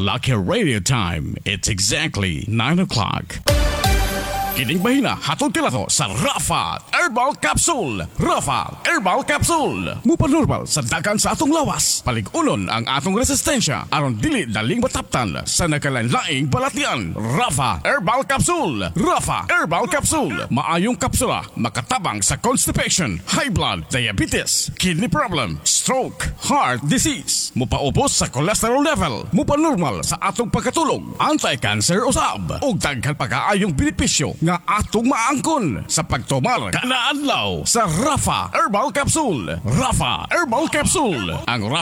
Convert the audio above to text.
Lucky Radio Time. It's exactly 9 o'clock. Kining bahina hatod kilato sa Rafa Herbal Capsule. Rafa Herbal Capsule. Mupanormal sa dagan sa atong lawas. Paligunon ang atong resistensya aron dili daling mataptan sa nagkalain-laing balatian. Rafa Herbal Capsule. Rafa Herbal Capsule. Maayong kapsula makatabang sa constipation, high blood, diabetes, kidney problem, stroke, heart disease. Mupaubos sa cholesterol level. Mupanormal sa atong pagkatulog, anti-cancer usab ug daghan pa kaayong benepisyo nga atong maangkon sa pagtumar kanaadlaw sa Rafa Herbal Capsule. Rafa Herbal Capsule. Ang